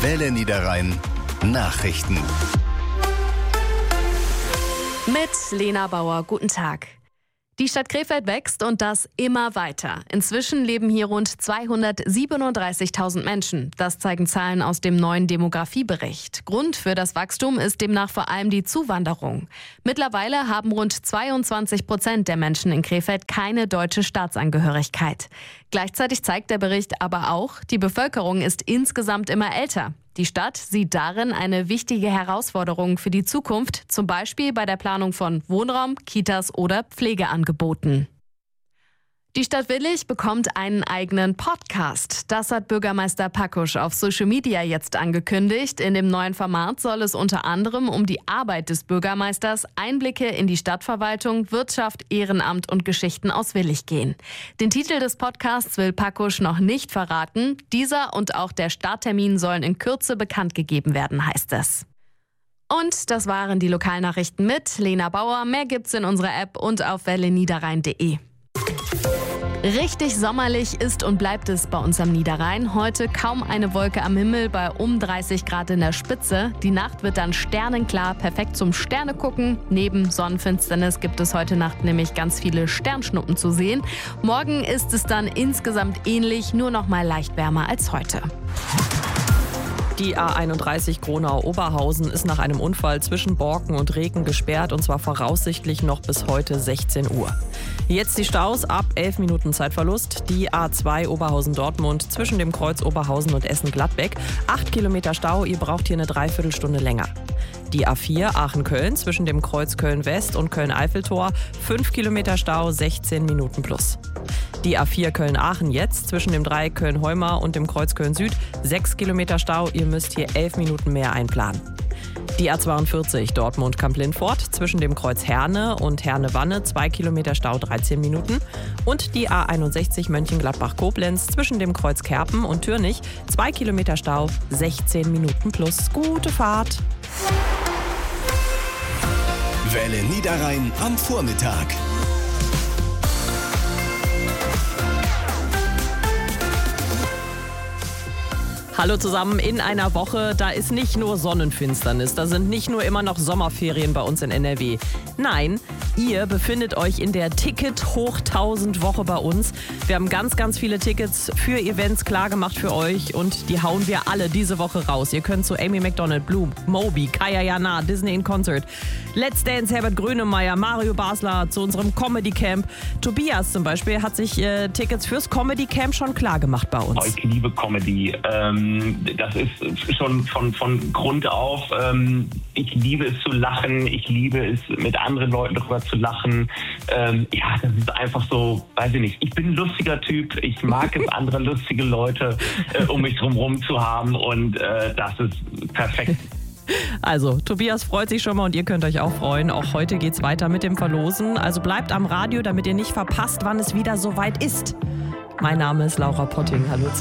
Welle Niederrhein Nachrichten. Mit Lena Bauer, guten Tag. Die Stadt Krefeld wächst und das immer weiter. Inzwischen leben hier rund 237.000 Menschen. Das zeigen Zahlen aus dem neuen Demografiebericht. Grund für das Wachstum ist demnach vor allem die Zuwanderung. Mittlerweile haben rund 22% der Menschen in Krefeld keine deutsche Staatsangehörigkeit. Gleichzeitig zeigt der Bericht aber auch, die Bevölkerung ist insgesamt immer älter. Die Stadt sieht darin eine wichtige Herausforderung für die Zukunft, zum Beispiel bei der Planung von Wohnraum, Kitas oder Pflegeangeboten. Die Stadt Willich bekommt einen eigenen Podcast. Das hat Bürgermeister Pakusch auf Social Media jetzt angekündigt. In dem neuen Format soll es unter anderem um die Arbeit des Bürgermeisters, Einblicke in die Stadtverwaltung, Wirtschaft, Ehrenamt und Geschichten aus Willich gehen. Den Titel des Podcasts will Pakusch noch nicht verraten. Dieser und auch der Starttermin sollen in Kürze bekannt gegeben werden, heißt es. Und das waren die Lokalnachrichten mit Lena Bauer. Mehr gibt's in unserer App und auf welleniederrhein.de. Richtig sommerlich ist und bleibt es bei uns am Niederrhein. Heute kaum eine Wolke am Himmel bei um 30 Grad in der Spitze. Die Nacht wird dann sternenklar, perfekt zum Sternegucken. Neben Sonnenfinsternis gibt es heute Nacht nämlich ganz viele Sternschnuppen zu sehen. Morgen ist es dann insgesamt ähnlich, nur noch mal leicht wärmer als heute. Die A31 Gronau-Oberhausen ist nach einem Unfall zwischen Borken und Reken gesperrt und zwar voraussichtlich noch bis heute 16 Uhr. Jetzt die Staus ab 11 Minuten Zeitverlust. Die A2 Oberhausen-Dortmund zwischen dem Kreuz Oberhausen und Essen-Gladbeck. 8 Kilometer Stau, ihr braucht hier eine Dreiviertelstunde länger. Die A4 Aachen-Köln zwischen dem Kreuz Köln-West und Köln-Eiffeltor. 5 Kilometer Stau, 16 Minuten plus. Die A4 Köln-Aachen jetzt zwischen dem Dreieck Köln-Heumar und dem Kreuz Köln-Süd. 6 Kilometer Stau, ihr müsst hier 11 Minuten mehr einplanen. Die A42 Dortmund-Kamp-Lindfort zwischen dem Kreuz Herne und Herne-Wanne 2 Kilometer Stau, 13 Minuten. Und die A61 Mönchengladbach-Koblenz zwischen dem Kreuz Kerpen und Türnich 2 Kilometer Stau, 16 Minuten plus. Gute Fahrt! Welle Niederrhein am Vormittag. Hallo zusammen, in einer Woche, da ist nicht nur Sonnenfinsternis, da sind nicht nur immer noch Sommerferien bei uns in NRW. Nein, ihr befindet euch in der Ticket-Hoch-1000-Woche bei uns. Wir haben ganz, ganz viele Tickets für Events klargemacht für euch und die hauen wir alle diese Woche raus. Ihr könnt zu Amy Macdonald, Blue, Moby, Kaya Jana, Disney in Concert, Let's Dance, Herbert Grönemeyer, Mario Basler zu unserem Comedy Camp. Tobias zum Beispiel hat sich Tickets fürs Comedy Camp schon klargemacht bei uns. Ich liebe Comedy. Das ist schon von Grund auf. Ich liebe es zu lachen. Ich liebe es, mit anderen Leuten darüber zu lachen. Ja, das ist einfach so, weiß ich nicht. Ich bin ein lustiger Typ. Ich mag es, andere lustige Leute um mich drumherum zu haben. Und das ist perfekt. Also, Tobias freut sich schon mal und ihr könnt euch auch freuen. Auch heute geht's weiter mit dem Verlosen. Also bleibt am Radio, damit ihr nicht verpasst, wann es wieder soweit ist. Mein Name ist Laura Potting. Hallo.